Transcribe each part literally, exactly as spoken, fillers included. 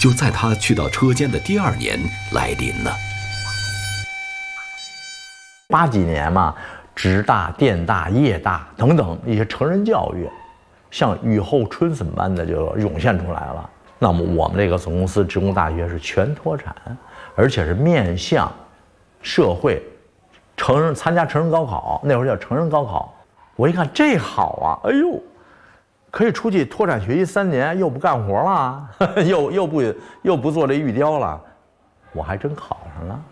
就在他去到车间的第二年来临了。 八几年嘛，职大、电大、夜大等等一些成人教育，像雨后春笋般的就涌现出来了。那么我们这个总公司职工大学是全脱产，而且是面向社会，成人参加成人高考，那会儿叫成人高考。我一看这好啊，哎呦，可以出去脱产学习三年，又不干活了，呵呵又又不又不做这玉雕了，我还真考上了。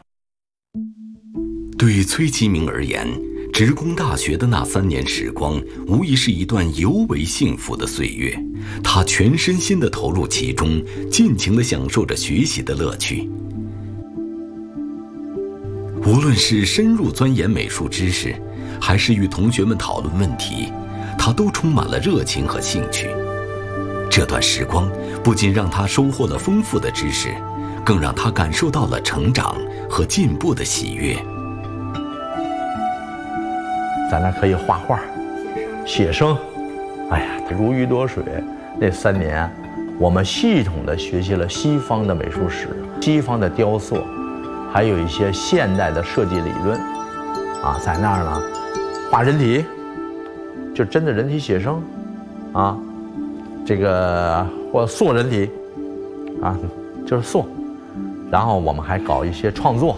对崔其明而言，职工大学的那三年时光，无疑是一段尤为幸福的岁月。他全身心地投入其中，尽情地享受着学习的乐趣。无论是深入钻研美术知识，还是与同学们讨论问题，他都充满了热情和兴趣。这段时光不仅让他收获了丰富的知识，更让他感受到了成长和进步的喜悦。 咱那可以画画、写生，哎呀，如鱼得水。那三年，我们系统地学习了西方的美术史、西方的雕塑，还有一些现代的设计理论。啊，在那儿呢，画人体，就真的人体写生，啊，这个或塑人体，啊，就是塑。然后我们还搞一些创作。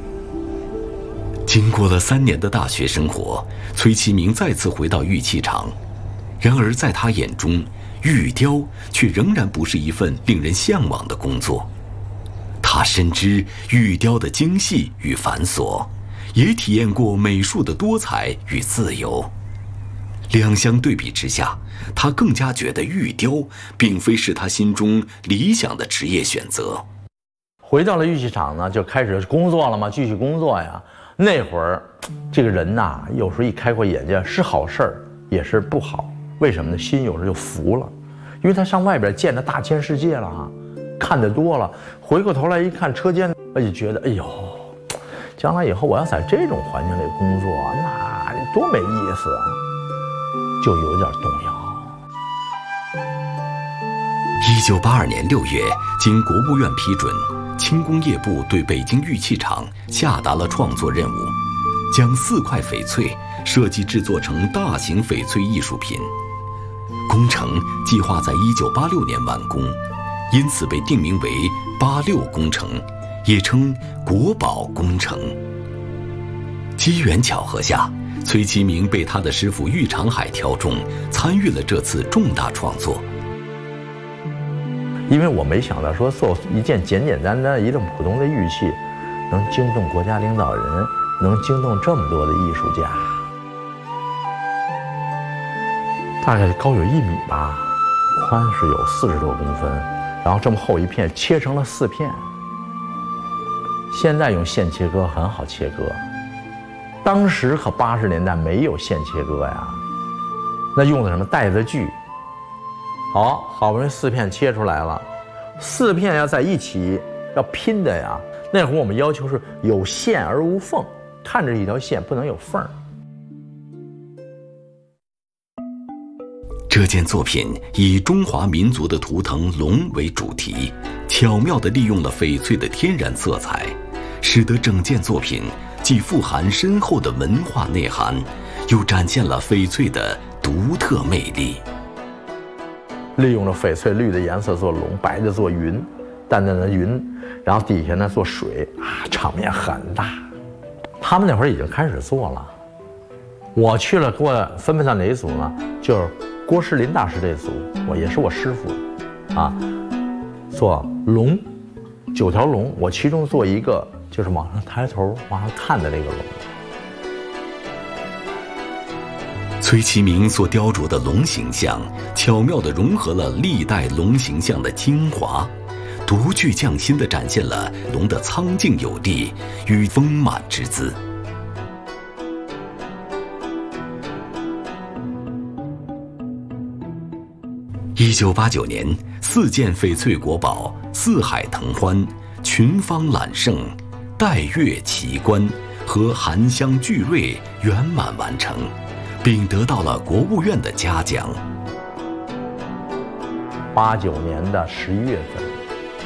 经过了三年的大学生活，崔其明再次回到玉器厂。然而在他眼中，玉雕却仍然不是一份令人向往的工作。他深知玉雕的精细与繁琐，也体验过美术的多彩与自由。两相对比之下，他更加觉得玉雕并非是他心中理想的职业选择。 回到了玉器厂呢，就开始工作了嘛，继续工作呀。那会儿，这个人呐，有时候一开阔眼界是好事儿，也是不好。为什么呢？心有时候就浮了，因为他上外边见着大千世界了啊，看得多了，回过头来一看车间，就觉得哎呦，将来以后我要在这种环境里工作，那多没意思啊，就有点动摇。 一九八二年六月，经国务院批准，轻工业部对北京玉器厂下达了创作任务，将四块翡翠设计制作成大型翡翠艺术品。工程计划在一九八六年完工，因此被定名为八六工程，也称国宝工程。机缘巧合下，崔其明被他的师傅玉长海挑中，参与了这次重大创作。 因为我没想到说做一件简简单单一种普通的玉器，能惊动国家领导人，能惊动这么多的艺术家。大概高有一米吧，宽是有四十多公分，然后这么厚一片，切成了四片。现在用线切割很好切割，当时可八十年代没有线切割呀，那用的什么带子锯。好，好不容易四片切出来了，四片要在一起要拼的呀。那会儿我们要求是有线而无缝，看着一条线不能有缝儿。 这件作品以中华民族的图腾龙为主题，巧妙地利用了翡翠的天然色彩，使得整件作品既富含深厚的文化内涵，又展现了翡翠的独特魅力。 利用了翡翠绿的颜色做龙，白的做云，淡淡的云，然后底下呢做水啊，场面很大。他们那会儿已经开始做了，我去了，给我分配到哪一组呢？就是郭士林大师这组，我也是我师傅，啊，做龙，九条龙，我其中做一个就是往上抬头往上看的这个龙。 崔其明所雕琢的龙形象，巧妙地融合了历代龙形象的精华，独具匠心地展现了龙的苍劲有力与丰满之姿。一九八九年，四件翡翠国宝四海腾欢、群芳揽胜、带月奇观和含香聚瑞圆满完成，并得到了国务院的嘉奖。 八九年的十一月份，